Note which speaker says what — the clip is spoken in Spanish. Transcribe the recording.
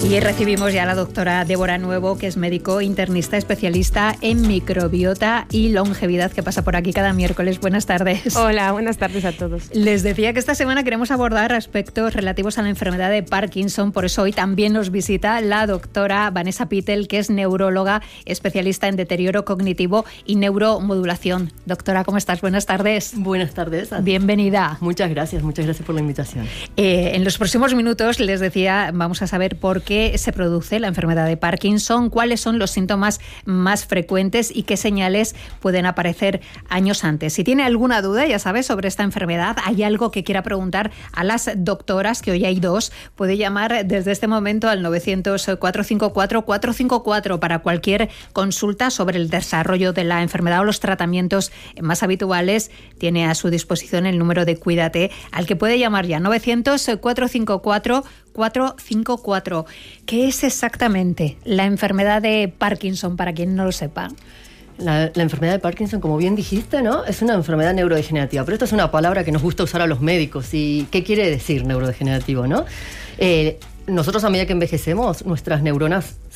Speaker 1: Y recibimos ya a la doctora Débora Nuevo, que es médico internista especialista en microbiota y longevidad, que pasa por aquí cada miércoles. Buenas tardes.
Speaker 2: Hola, buenas tardes a todos.
Speaker 1: Les decía que esta semana queremos abordar aspectos relativos a la enfermedad de Parkinson, por eso hoy también nos visita la doctora Vanessa Pittel, que es neuróloga, especialista en deterioro cognitivo y neuromodulación. Doctora, ¿cómo estás? Buenas tardes.
Speaker 3: Buenas tardes.
Speaker 1: Bienvenida.
Speaker 3: Muchas gracias por la invitación.
Speaker 1: En los próximos minutos, les decía, vamos a saber por qué se produce la enfermedad de Parkinson, cuáles son los síntomas más frecuentes y qué señales pueden aparecer años antes. Si tiene alguna duda, ya sabes, sobre esta enfermedad, hay algo que quiera preguntar a las doctoras, que hoy hay dos, puede llamar desde este momento al 900-454-454 para cualquier consulta sobre el desarrollo de la enfermedad o los tratamientos más habituales. Tiene a su disposición el número de Cuídate, al que puede llamar ya, 900-454-454. ¿Qué es exactamente la enfermedad de Parkinson, para quien no lo sepa?
Speaker 3: La enfermedad de Parkinson, como bien dijiste, ¿no? Es una enfermedad neurodegenerativa, pero esta es una palabra que nos gusta usar a los médicos. ¿Y qué quiere decir neurodegenerativo, no? Nosotros, a medida que envejecemos, nuestras neuronas